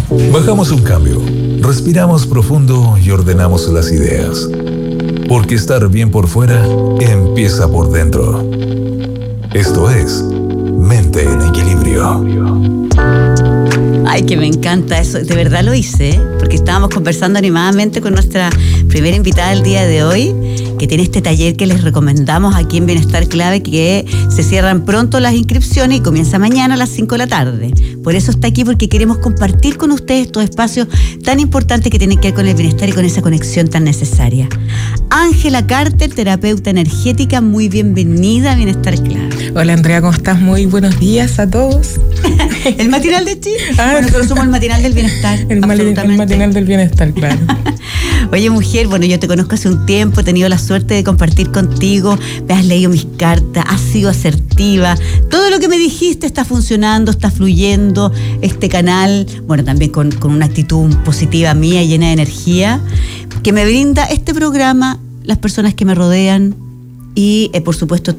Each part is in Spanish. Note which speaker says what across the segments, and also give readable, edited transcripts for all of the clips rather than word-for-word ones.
Speaker 1: Bajamos un cambio, respiramos profundo y ordenamos las ideas. Porque estar bien por fuera empieza por dentro. Esto es Mente en Equilibrio.
Speaker 2: Ay, que me encanta eso. De verdad lo hice, ¿eh? Porque estábamos conversando animadamente con nuestra primera invitada del día de hoy, que tiene este taller que les recomendamos aquí en Bienestar Clave, que se cierran pronto las inscripciones y comienza mañana a las 5 de la tarde. Por eso está aquí, porque queremos compartir con ustedes estos espacios tan importantes que tienen que ver con el bienestar y con esa conexión tan necesaria. Ángela Carter, terapeuta energética, muy bienvenida a Bienestar Clave.
Speaker 3: Hola Andrea, ¿cómo estás? Muy buenos días a todos.
Speaker 2: ¿El matinal de Chile? Bueno, pero somos el matinal del bienestar.
Speaker 3: El matinal del bienestar, claro.
Speaker 2: Oye, mujer, bueno, yo te conozco hace un tiempo, he tenido la suerte de compartir contigo, me has leído mis cartas, has sido asertiva, todo lo que me dijiste está funcionando, está fluyendo, este canal, bueno, también con una actitud positiva mía, llena de energía, que me brinda este programa, las personas que me rodean y, por supuesto,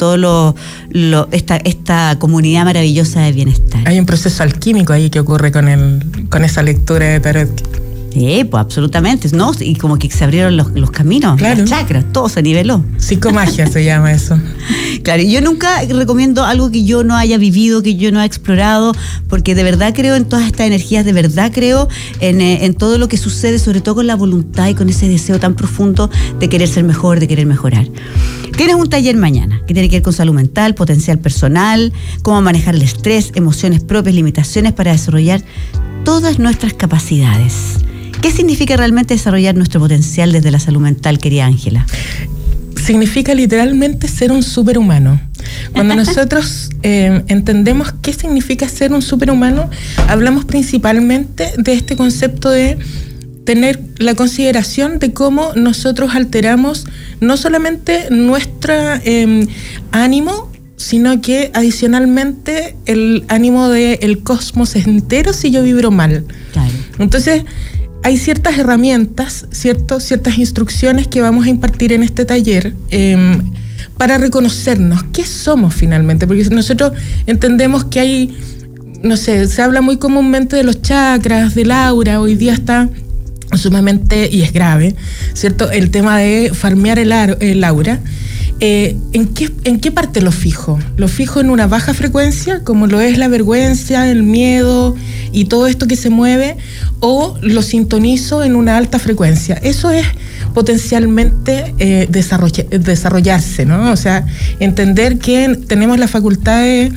Speaker 2: esta comunidad maravillosa de bienestar.
Speaker 3: Hay un proceso alquímico ahí que ocurre con esa lectura de tarot.
Speaker 2: Sí, pues absolutamente, ¿no? Y como que se abrieron los caminos, claro. Las chakras, todo se niveló.
Speaker 3: Psicomagia se llama eso.
Speaker 2: Claro, yo nunca recomiendo algo que yo no haya vivido, que yo no haya explorado, porque de verdad creo en todas estas energías, de verdad creo en todo lo que sucede, sobre todo con la voluntad y con ese deseo tan profundo de querer ser mejor, de querer mejorar. Tienes un taller mañana que tiene que ver con salud mental, potencial personal, cómo manejar el estrés, emociones propias, limitaciones para desarrollar todas nuestras capacidades. ¿Qué significa realmente desarrollar nuestro potencial desde la salud mental, querida Ángela?
Speaker 3: Significa literalmente ser un superhumano. Cuando nosotros entendemos qué significa ser un superhumano, hablamos principalmente de este concepto de tener la consideración de cómo nosotros alteramos no solamente nuestro ánimo, sino que adicionalmente el ánimo del cosmos entero si yo vibro mal. Claro. Entonces, hay ciertas herramientas, ciertas instrucciones que vamos a impartir en este taller para reconocernos qué somos finalmente, porque nosotros entendemos que hay, no sé, se habla muy comúnmente de los chakras, del aura, hoy día está sumamente, y es grave, ¿cierto?, el tema de farmear el aura. ¿En qué parte lo fijo? ¿Lo fijo en una baja frecuencia, como lo es la vergüenza, el miedo y todo esto que se mueve, o lo sintonizo en una alta frecuencia? Eso es potencialmente desarrollarse, ¿no? O sea, entender que tenemos la facultad de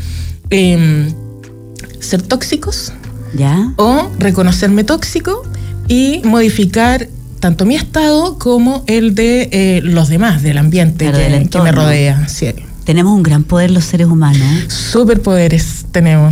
Speaker 3: ser tóxicos, ¿ya?, o reconocerme tóxico y modificar tanto mi estado como el de los demás, del ambiente, claro, que me rodea. Sí.
Speaker 2: Tenemos un gran poder los seres humanos.
Speaker 3: Superpoderes tenemos.